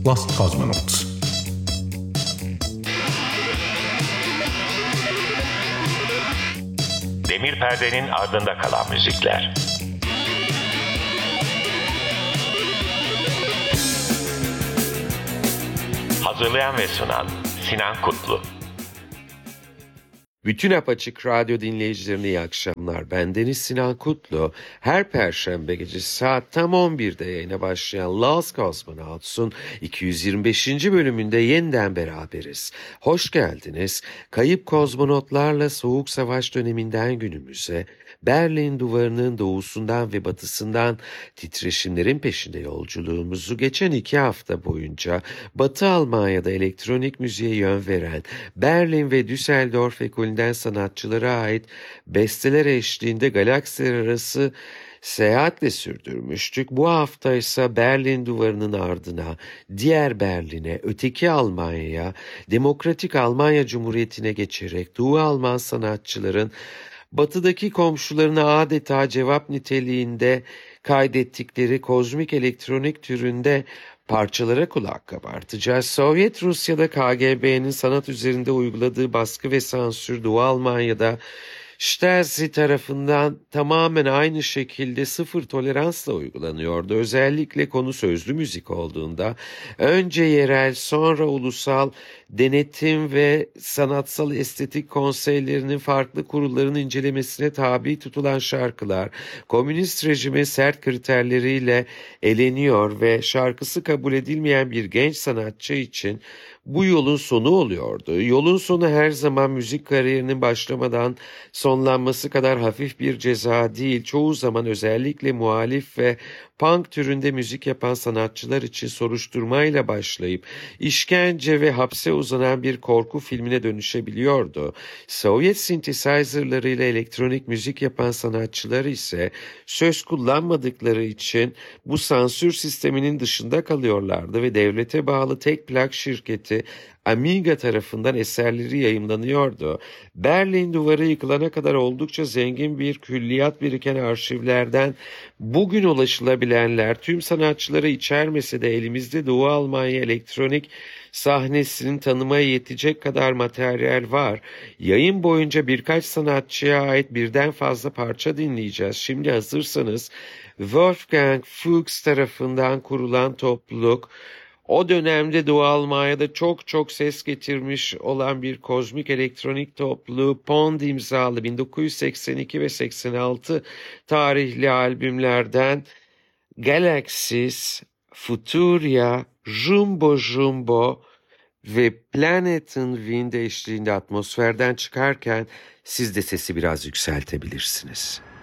Lost Cosmonauts. Demir perdenin ardında kalan müzikler. Hazırlayan ve sunan Sinan Kutlu. Bütün Apaçık Radyo dinleyicilerine iyi akşamlar. Bendeniz Sinan Kutlu. Her Perşembe gecesi saat tam 11'de yayına başlayan Lost Cosmonauts'un 225. bölümünde yeniden beraberiz. Hoş geldiniz. Kayıp kozmonotlarla Soğuk Savaş döneminden günümüze, Berlin Duvarı'nın doğusundan ve batısından titreşimlerin peşinde yolculuğumuzu geçen 2 hafta boyunca Batı Almanya'da elektronik müziğe yön veren Berlin ve Düsseldorf ekolünden sanatçılara ait besteler eşliğinde galaksiler arası seyahatle sürdürmüştük. Bu hafta ise Berlin Duvarı'nın ardına, diğer Berlin'e, öteki Almanya'ya, Demokratik Almanya Cumhuriyeti'ne geçerek Doğu Alman sanatçıların batıdaki komşularına adeta cevap niteliğinde kaydettikleri kozmik elektronik türünde parçalara kulak kabartacağız. Sovyet Rusya'da KGB'nin sanat üzerinde uyguladığı baskı ve sansür Doğu Almanya'da Stasi tarafından tamamen aynı şekilde sıfır toleransla uygulanıyordu. Özellikle konu sözlü müzik olduğunda önce yerel sonra ulusal denetim ve sanatsal estetik konseylerinin farklı kurulların incelemesine tabi tutulan şarkılar komünist rejimin sert kriterleriyle eleniyor ve şarkısı kabul edilmeyen bir genç sanatçı için bu yolun sonu oluyordu. Yolun sonu her zaman müzik kariyerinin başlamadan sonlanması kadar hafif bir ceza değil. Çoğu zaman özellikle muhalif ve punk türünde müzik yapan sanatçılar için soruşturmayla başlayıp işkence ve hapse uzanan bir korku filmine dönüşebiliyordu. Sovyet synthesizerlarıyla elektronik müzik yapan sanatçılar ise söz kullanmadıkları için bu sansür sisteminin dışında kalıyorlardı ve devlete bağlı tek plak şirketi Amiga tarafından eserleri yayımlanıyordu. Berlin Duvarı yıkılana kadar oldukça zengin bir külliyat biriken arşivlerden bugün ulaşılabilenler tüm sanatçıları içermese de elimizde Doğu Almanya elektronik sahnesinin tanımaya yetecek kadar materyal var. Yayın boyunca birkaç sanatçıya ait birden fazla parça dinleyeceğiz. Şimdi hazırsanız Wolfgang Fuchs tarafından kurulan topluluk, o dönemde Doğu Almanya'da çok ses getirmiş olan bir kozmik elektronik topluluğu Pond imzalı 1982 ve 86 tarihli albümlerden Galaxies, Futuria, Jumbo Jumbo ve Planet and Wind eşliğinde atmosferden çıkarken siz de sesi biraz yükseltebilirsiniz.